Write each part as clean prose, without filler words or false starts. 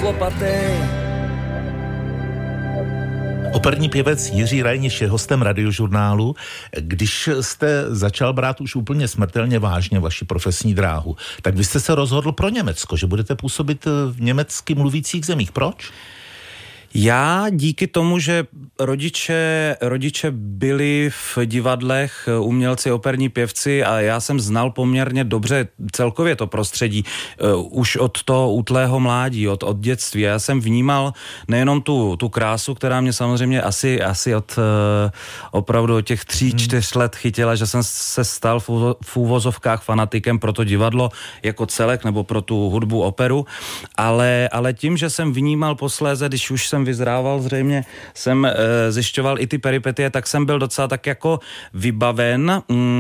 chlopatej. Operní pěvec Jiří Reiniš je hostem Radiožurnálu. Když jste začal brát už úplně smrtelně vážně vaši profesní dráhu, tak vy jste se rozhodl pro Německo, že budete působit v německy mluvících zemích. Proč? Já díky tomu, že rodiče byli v divadlech, umělci, operní pěvci a já jsem znal poměrně dobře celkově to prostředí už od toho útlého mládí, od dětství. Já jsem vnímal nejenom tu krásu, která mě samozřejmě asi od opravdu těch 3-4 let chytila, že jsem se stal v úvozovkách fanatikem pro to divadlo jako celek nebo pro tu hudbu, operu, ale tím, že jsem vnímal posléze, když už jsem vyzrával, zřejmě jsem zjišťoval i ty peripetie, tak jsem byl docela tak jako vybaven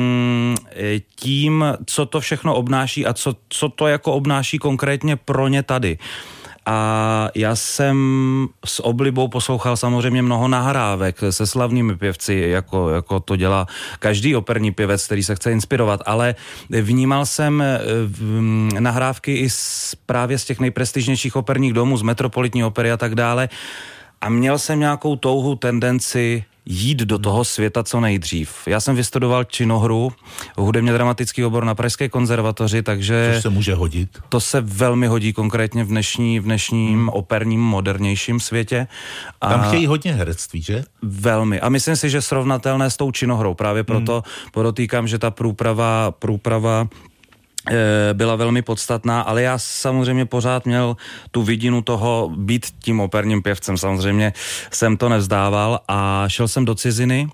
tím, co to všechno obnáší a co to jako obnáší konkrétně pro ně tady. A já jsem s oblibou poslouchal samozřejmě mnoho nahrávek se slavnými pěvci, jako to dělá každý operní pěvec, který se chce inspirovat, ale vnímal jsem nahrávky i právě z těch nejprestižnějších operních domů, z Metropolitní opery a tak dále. A měl jsem nějakou touhu, tendenci jít do toho světa co nejdřív. Já jsem vystudoval činohru, hudebně dramatický obor na Pražské konzervatoři, takže... Což se může hodit. To se velmi hodí konkrétně v dnešním operním, modernějším světě. A tam chtějí hodně herectví, že? Velmi. A myslím si, že srovnatelné s tou činohrou. Právě proto podotýkám, že ta průprava byla velmi podstatná, ale já samozřejmě pořád měl tu vidinu toho být tím operním pěvcem. Samozřejmě jsem to nevzdával a šel jsem do ciziny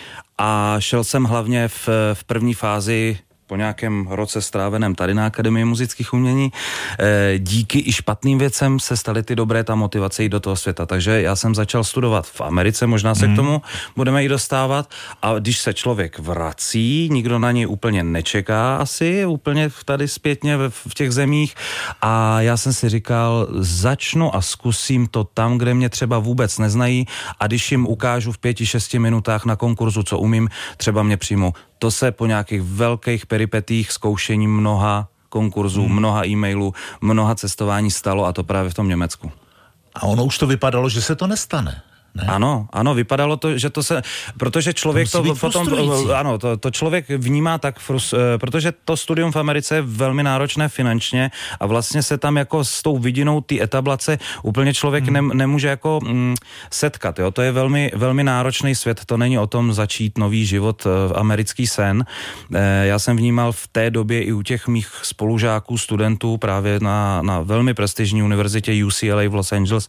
a šel jsem hlavně v první fázi po nějakém roce stráveném tady na Akademii muzických umění. Díky i špatným věcem se staly ty dobré, ta motivace jít do toho světa. Takže já jsem začal studovat v Americe, možná se k tomu budeme i dostávat. A když se člověk vrací, nikdo na něj úplně nečeká asi, úplně tady zpětně v těch zemích. A já jsem si říkal, začnu a zkusím to tam, kde mě třeba vůbec neznají a když jim ukážu v 5-6 minutách na konkurzu, co umím, třeba mě přijmou. To se po nějakých velkých peripetích, zkoušení mnoha konkurzů, mnoha e-mailů, mnoha cestování stalo a to právě v tom Německu. A ono už to vypadalo, že se to nestane. Ne? Ano, vypadalo to, že to se, protože člověk to potom, ano, to člověk vnímá tak, protože to studium v Americe je velmi náročné finančně a vlastně se tam jako s tou vidinou té etablace úplně člověk nemůže jako setkat, jo, to je velmi, velmi náročný svět, to není o tom začít nový život, americký sen. Já jsem vnímal v té době i u těch mých spolužáků, studentů právě na velmi prestižní univerzitě UCLA v Los Angeles,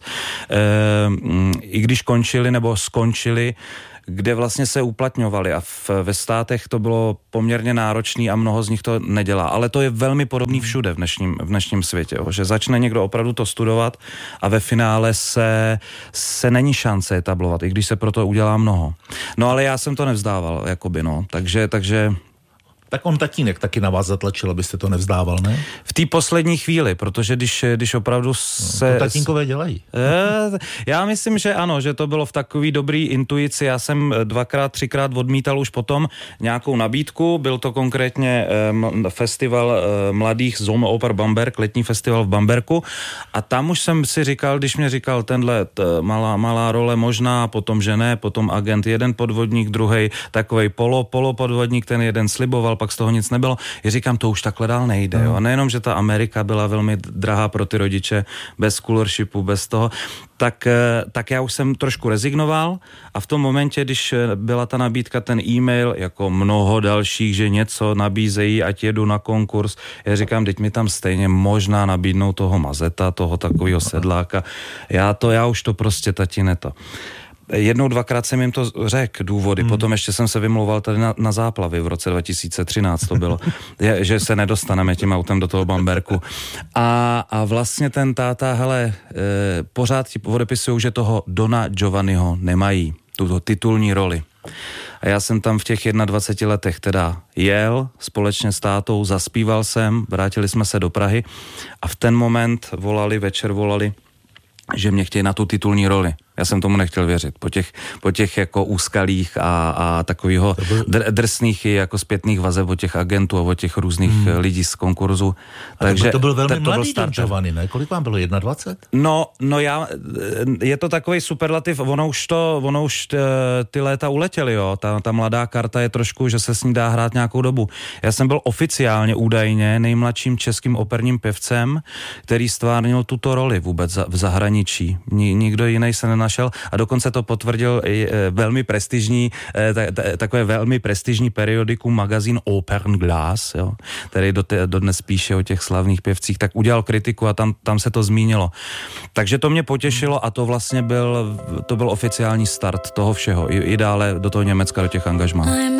i když skončili, kde vlastně se uplatňovali a ve státech to bylo poměrně náročný a mnoho z nich to nedělá. Ale to je velmi podobný všude v dnešním světě, že začne někdo opravdu to studovat a ve finále se není šance etablovat, i když se pro to udělá mnoho. No ale já jsem to nevzdával, jakoby, no. Takže tak on tatínek taky na vás zatlačil, abyste to nevzdával, ne? V té poslední chvíli, protože když opravdu se... To tatínkové dělají. Já myslím, že ano, že to bylo v takový dobrý intuici. Já jsem 2x, 3x odmítal už potom nějakou nabídku. Byl to konkrétně festival mladých Zoom Oper Bamberg, letní festival v Bamberku. A tam už jsem si říkal, když mě říkal tenhle malá role možná, potom že ne, potom agent, jeden podvodník, druhej takovej polopodvodník, ten jeden sliboval, pak z toho nic nebylo. Já říkám, to už takhle dál nejde. Jo? A nejenom, že ta Amerika byla velmi drahá pro ty rodiče, bez scholarshipu, bez toho, tak já už jsem trošku rezignoval a v tom momentě, když byla ta nabídka, ten e-mail, jako mnoho dalších, že něco nabízejí, ať jedu na konkurs, já říkám, teď mi tam stejně možná nabídnou toho mazeta, toho takového sedláka. Já už to prostě tatíneto. Jednou, dvakrát jsem jim to řekl, důvody. Potom ještě jsem se vymlouval tady na záplavy v roce 2013 to bylo, že se nedostaneme tím autem do toho Bamberku. A vlastně ten táta, hele, pořád ti odepisují, že toho Dona Giovanniho nemají, tuto titulní roli. A já jsem tam v těch 21 letech teda jel společně s tátou, zaspíval jsem, vrátili jsme se do Prahy a v ten moment večer volali, že mě chtějí na tu titulní roli. Já jsem tomu nechtěl věřit. Po těch jako úskalích a takového drsných i jako zpětných vazeb od těch agentů a od těch různých lidí z konkurzu. Takže to byl velmi mladý Don Giovanni, ne? Kolik vám bylo? 21? No je to takovej superlativ, ono už ty léta uletěly, jo. Ta mladá karta je trošku, že se s ní dá hrát nějakou dobu. Já jsem byl oficiálně údajně nejmladším českým operním pěvcem, který stvárnil tuto roli vůbec v zahraničí. Nikdo jiný se nenašel a dokonce to potvrdil i velmi prestižní, takové velmi prestižní periodikum, magazín Opernglas, jo, který dodnes píše o těch slavných pěvcích, tak udělal kritiku a tam se to zmínilo. Takže to mě potěšilo a to vlastně byl oficiální start toho všeho. I dále do toho Německa, do těch angažmá.